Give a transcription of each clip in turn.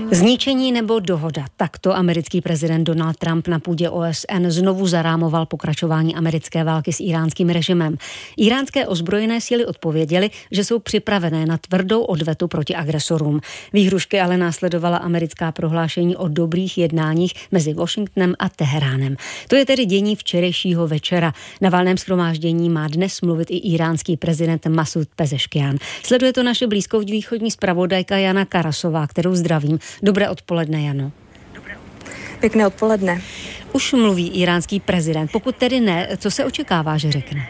Zničení nebo dohoda. Takto americký prezident Donald Trump na půdě OSN znovu zarámoval pokračování americké války s íránským režimem. Íránské ozbrojené síly odpověděly, že jsou připravené na tvrdou odvetu proti agresorům. Výhrušky ale následovala americká prohlášení o dobrých jednáních mezi Washingtonem a Teheránem. To je tedy dění včerejšího večera. Na valném shromáždění má dnes mluvit i íránský prezident Masud Pezeškian. Sleduje to naše blízkovýchodní zpravodajka Jana Karasová, kterou zdravím. Dobré odpoledne, Jano. Pěkné odpoledne. Už mluví íránský prezident. Pokud tedy ne, co se očekává, že řekne?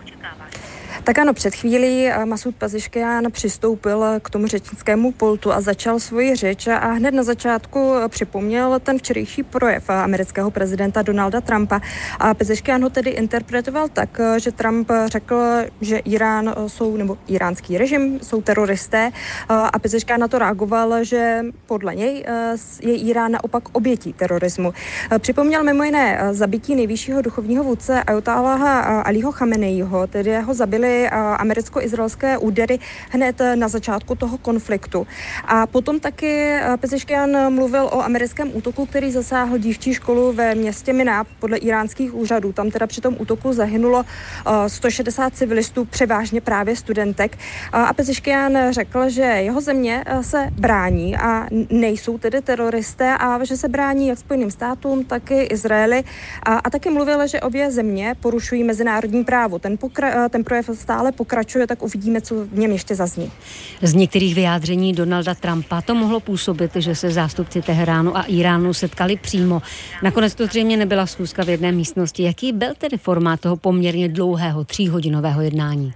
Tak ano, před chvílí Masud Pezeškian přistoupil k tomu řečnickému pultu a začal svoji řeč a hned na začátku připomněl ten včerejší projev amerického prezidenta Donalda Trumpa. A Pezeškian ho tedy interpretoval tak, že Trump řekl, že Irán nebo iránský režim jsou teroristé a Pezeškian na to reagoval, že podle něj je Irán naopak obětí terorismu. Připomněl mimo jiné zabití nejvyššího duchovního vůdce Ajatollaha Alího Chameneiho, tedy ho zabili americko-izraelské údery hned na začátku toho konfliktu. A potom taky Pezeškian mluvil o americkém útoku, který zasáhl dívčí školu ve městě Mináb podle iránských úřadů. Tam teda při tom útoku zahynulo 160 civilistů, převážně právě studentek. A Pezeškian řekl, že jeho země se brání a nejsou tedy teroristé a že se brání jak Spojeným státům, tak i Izraeli. A taky mluvil, že obě země porušují mezinárodní právo. Ten projev stále pokračuje, tak uvidíme, co v něm ještě zazní. Z některých vyjádření Donalda Trumpa to mohlo působit, že se zástupci Teheránu a Iránu setkali přímo. Nakonec to zřejmě nebyla schůzka v jedné místnosti. Jaký byl tedy formát toho poměrně dlouhého 3hodinového jednání?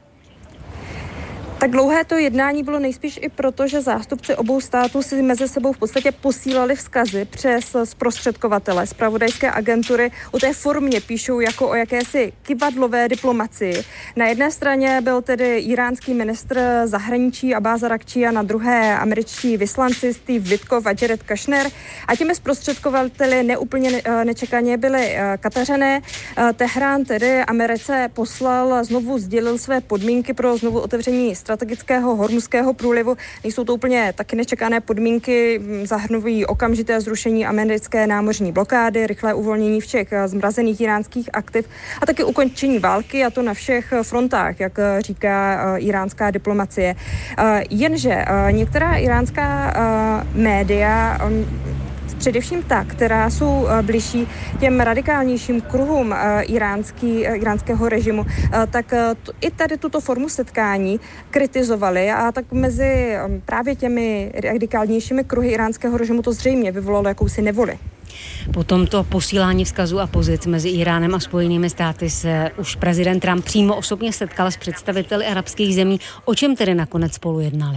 Tak dlouhé to jednání bylo nejspíš i proto, že zástupci obou států si mezi sebou v podstatě posílali vzkazy přes zprostředkovatele. Zpravodajské agentury o té formě píšou jako o jakési kyvadlové diplomacii. Na jedné straně byl tedy iránský ministr zahraničí Abbas Araghči a na druhé američtí vyslanci Steve Witkoff a Jared Kushner. A těmi zprostředkovateli neúplně nečekaně byli Katařané. Teherán tedy Americe znovu sdělil své podmínky pro znovu otevření strategického hormuzského průlivu. Nejsou to úplně taky nečekané podmínky, zahrnují okamžité zrušení americké námořní blokády, rychlé uvolnění všech zmrazených iránských aktiv a taky ukončení války, a to na všech frontách, jak říká iránská diplomacie. Jenže některá iránská média, především ta, která jsou bližší těm radikálnějším kruhům iránského režimu, tak i tady tuto formu setkání kritizovali a tak mezi právě těmi radikálnějšími kruhy iránského režimu to zřejmě vyvolalo jakousi nevoli. Po tomto posílání vzkazů a pozic mezi Iránem a Spojenými státy se už prezident Trump přímo osobně setkal s představiteli arabských zemí. O čem tedy nakonec spolu jednali?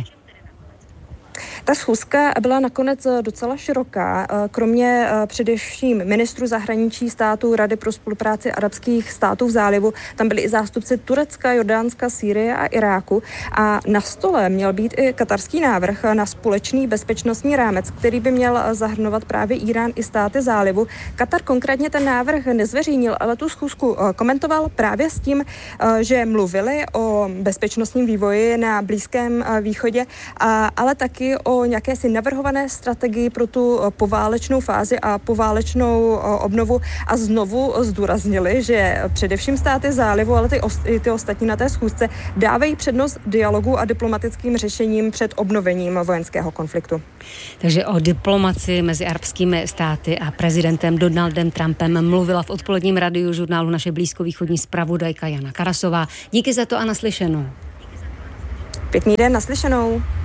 Ta schůzka byla nakonec docela široká. Kromě především ministrů zahraničí států Rady pro spolupráci arabských států v zálivu, tam byli i zástupci Turecka, Jordánska, Sýrie a Iráku. A na stole měl být i katarský návrh na společný bezpečnostní rámec, který by měl zahrnovat právě Irán i státy zálivu. Katar konkrétně ten návrh nezveřejnil, ale tu schůzku komentoval právě s tím, že mluvili o bezpečnostním vývoji na Blízkém východě, ale taky o nějaké navrhované strategii pro tu poválečnou fázi a poválečnou obnovu a znovu zdůraznili, že především státy zálivu, ale ty ostatní na té schůzce dávají přednost dialogu a diplomatickým řešením před obnovením vojenského konfliktu. Takže o diplomaci mezi arabskými státy a prezidentem Donaldem Trumpem mluvila v odpoledním radiožurnálu naše blízkovýchodní zpravodajka Jana Karasová. Díky za to a naslyšenou. Pěkný den, naslyšenou.